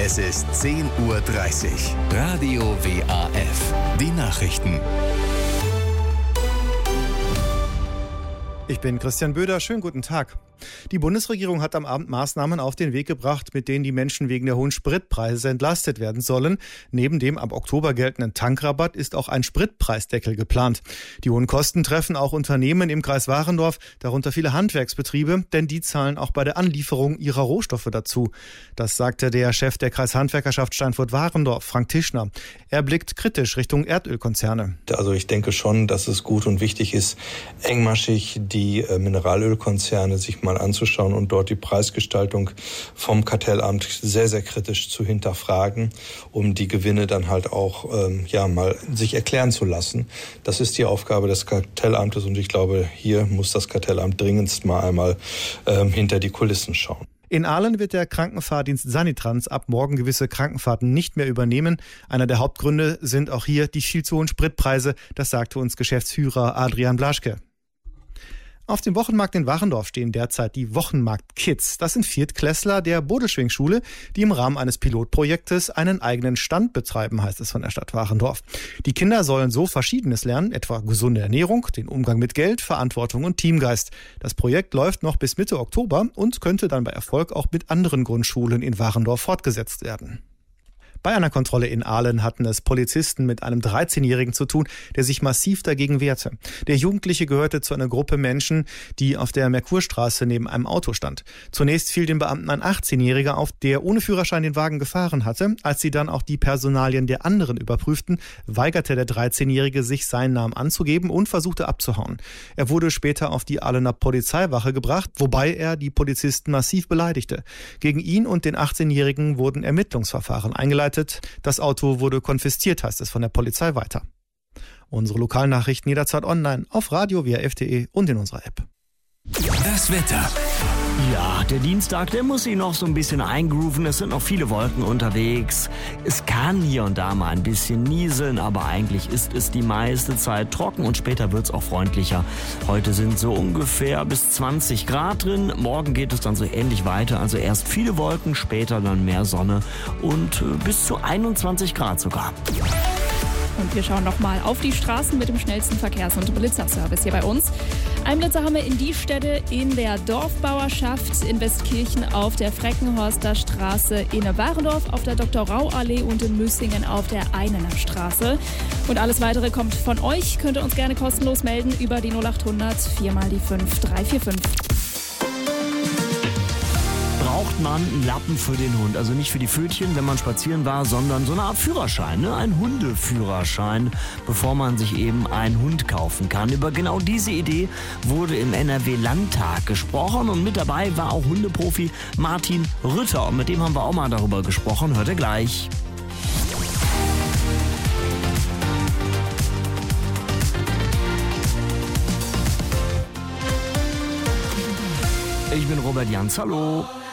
Es ist 10:30 Uhr. Radio WAF. Die Nachrichten. Ich bin Christian Böder. Schönen guten Tag. Die Bundesregierung hat am Abend Maßnahmen auf den Weg gebracht, mit denen die Menschen wegen der hohen Spritpreise entlastet werden sollen. Neben dem ab Oktober geltenden Tankrabatt ist auch ein Spritpreisdeckel geplant. Die hohen Kosten treffen auch Unternehmen im Kreis Warendorf, darunter viele Handwerksbetriebe, denn die zahlen auch bei der Anlieferung ihrer Rohstoffe dazu. Das sagte der Chef der Kreishandwerkerschaft Steinfurt-Warendorf, Frank Tischner. Er blickt kritisch Richtung Erdölkonzerne. Also ich denke schon, dass es gut und wichtig ist, engmaschig die Mineralölkonzerne sich mal anzuschauen und dort die Preisgestaltung vom Kartellamt sehr, sehr kritisch zu hinterfragen, um die Gewinne dann halt auch mal sich erklären zu lassen. Das ist die Aufgabe des Kartellamtes und ich glaube, hier muss das Kartellamt dringendst mal einmal hinter die Kulissen schauen. In Ahlen wird der Krankenfahrdienst Sanitrans ab morgen gewisse Krankenfahrten nicht mehr übernehmen. Einer der Hauptgründe sind auch hier die viel zu hohen Spritpreise, das sagte uns Geschäftsführer Adrian Blaschke. Auf dem Wochenmarkt in Warendorf stehen derzeit die Wochenmarkt-Kids. Das sind Viertklässler der Bodelschwingschule, die im Rahmen eines Pilotprojektes einen eigenen Stand betreiben, heißt es von der Stadt Warendorf. Die Kinder sollen so Verschiedenes lernen, etwa gesunde Ernährung, den Umgang mit Geld, Verantwortung und Teamgeist. Das Projekt läuft noch bis Mitte Oktober und könnte dann bei Erfolg auch mit anderen Grundschulen in Warendorf fortgesetzt werden. Bei einer Kontrolle in Ahlen hatten es Polizisten mit einem 13-Jährigen zu tun, der sich massiv dagegen wehrte. Der Jugendliche gehörte zu einer Gruppe Menschen, die auf der Merkurstraße neben einem Auto stand. Zunächst fiel den Beamten ein 18-Jähriger auf, der ohne Führerschein den Wagen gefahren hatte. Als sie dann auch die Personalien der anderen überprüften, weigerte der 13-Jährige, sich seinen Namen anzugeben und versuchte abzuhauen. Er wurde später auf die Ahlener Polizeiwache gebracht, wobei er die Polizisten massiv beleidigte. Gegen ihn und den 18-Jährigen wurden Ermittlungsverfahren eingeleitet. Das Auto wurde konfisziert, heißt es von der Polizei weiter. Unsere Lokalnachrichten jederzeit online auf Radio WAF.de und in unserer App. Das Wetter. Ja, der Dienstag, der muss sich noch so ein bisschen eingrooven. Es sind noch viele Wolken unterwegs. Es kann hier und da mal ein bisschen nieseln, aber eigentlich ist es die meiste Zeit trocken und später wird es auch freundlicher. Heute sind so ungefähr bis 20 Grad drin. Morgen geht es dann so ähnlich weiter. Also erst viele Wolken, später dann mehr Sonne und bis zu 21 Grad sogar. Und wir schauen nochmal auf die Straßen mit dem schnellsten Verkehrs- und Blitzerservice hier bei uns. Einblitzer haben wir in die Städte in der Dorfbauerschaft, in Westkirchen auf der Freckenhorster Straße, in Warendorf auf der Dr.-Rau-Allee und in Müssingen auf der Einener Straße. Und alles Weitere kommt von euch. Könnt ihr uns gerne kostenlos melden über die 0800 4 mal die 5 345. Braucht man einen Lappen für den Hund. Also nicht für die Pfötchen, wenn man spazieren war, sondern so eine Art Führerschein, ne? Ein Hundeführerschein, bevor man sich eben einen Hund kaufen kann. Über genau diese Idee wurde im NRW-Landtag gesprochen und mit dabei war auch Hundeprofi Martin Rütter. Und mit dem haben wir auch mal darüber gesprochen. Hört ihr gleich. Ich bin Robert Jans, hallo.